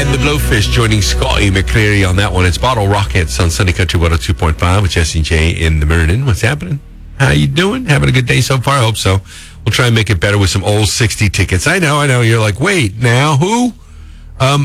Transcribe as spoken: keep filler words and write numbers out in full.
and the Blowfish joining Scotty McCreery on that one. It's Bottle Rockets on Sunday Country one oh two point five with Jesse and Jay in the morning. What's happening? How you doing? Having a good day so far? I hope so. We'll try and make it better with some old sixty tickets. I know, I know. You're like, wait, now who? Um,